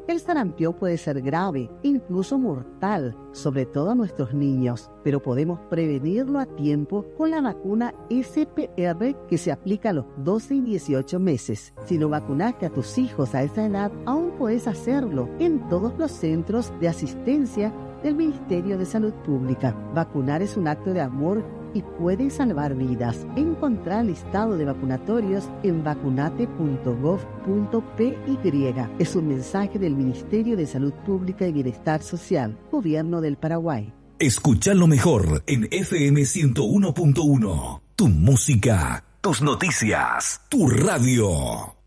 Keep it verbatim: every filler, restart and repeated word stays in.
El sarampión puede ser grave, incluso mortal, sobre todo a nuestros niños, pero podemos prevenirlo a tiempo con la vacuna S P R que se aplica a los doce y dieciocho meses. Si no vacunaste a tus hijos a esa edad, aún puedes hacerlo en todos los centros de asistencia del Ministerio de Salud Pública. Vacunar es un acto de amor y puede salvar vidas. Encontrá el listado de vacunatorios en vacunate punto gov punto pe ye. Es un mensaje del Ministerio de Salud Pública y Bienestar Social, Gobierno del Paraguay. Escucha lo mejor en F M ciento uno punto uno. Tu música, tus noticias, tu radio.